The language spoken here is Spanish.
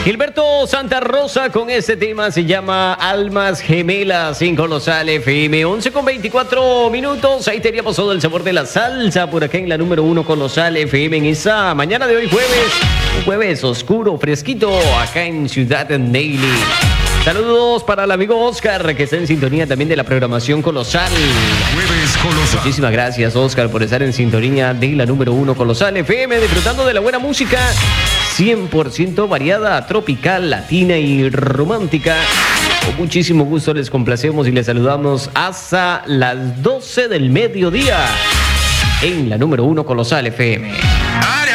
Gilberto Santa Rosa con este tema se llama Almas Gemelas en Colosal FM. 11:24. Ahí teníamos todo el sabor de la salsa por acá en la número 1 Colosal FM en esa mañana de hoy jueves. Un jueves oscuro, fresquito acá en Ciudad Daily. Saludos para el amigo Oscar, que está en sintonía también de la programación Colosal. Jueves Colosal. Muchísimas gracias, Oscar, por estar en sintonía de la número 1 Colosal FM, disfrutando de la buena música 100% variada, tropical, latina y romántica. Con muchísimo gusto les complacemos y les saludamos hasta las 12 del mediodía en la número 1 Colosal FM. Ay,